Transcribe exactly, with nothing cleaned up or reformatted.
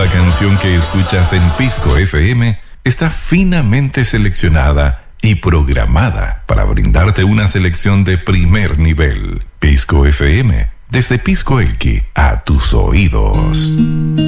canción que escuchas en Pisco F M está finamente seleccionada y programada para brindarte una selección de primer nivel. Pisco F M, desde Pisco Elqui a tus oídos.